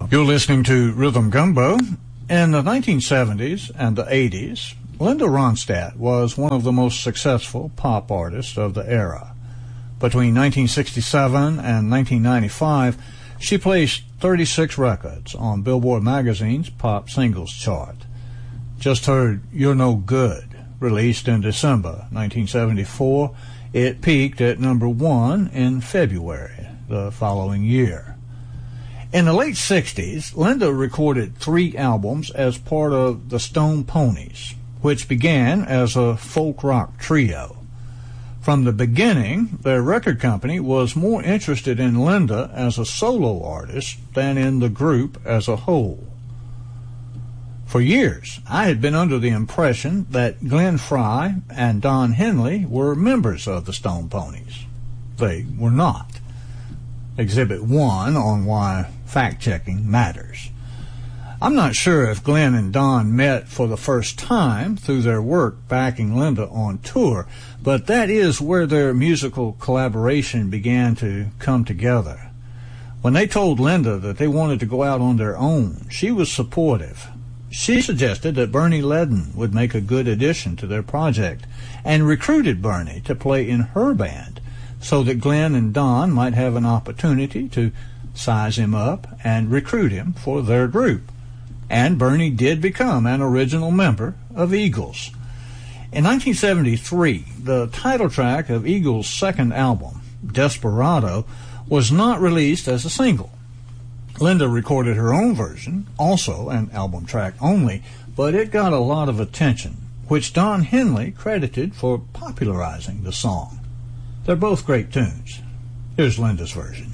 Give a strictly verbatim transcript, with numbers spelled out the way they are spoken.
You're listening to Rhythm Gumbo. In the nineteen seventies and the eighties, Linda Ronstadt was one of the most successful pop artists of the era. Between nineteen sixty-seven and nineteen ninety-five, she placed thirty-six records on Billboard magazine's pop singles chart. Just heard You're No Good, released in December nineteen seventy-four. It peaked at number one in February the following year. In the late sixties, Linda recorded three albums as part of the Stone Ponies, which began as a folk rock trio. From the beginning, their record company was more interested in Linda as a solo artist than in the group as a whole. For years, I had been under the impression that Glenn Frey and Don Henley were members of the Stone Ponies. They were not. Exhibit one on why fact-checking matters. I'm not sure if Glenn and Don met for the first time through their work backing Linda on tour, but that is where their musical collaboration began to come together. When they told Linda that they wanted to go out on their own, she was supportive. She suggested that Bernie Leadon would make a good addition to their project and recruited Bernie to play in her band so that Glenn and Don might have an opportunity to size him up and recruit him for their group. And Bernie did become an original member of Eagles. In nineteen seventy-three, the title track of Eagles' second album, Desperado, was not released as a single. Linda recorded her own version, also an album track only, but it got a lot of attention, which Don Henley credited for popularizing the song. They're both great tunes. Here's Linda's version.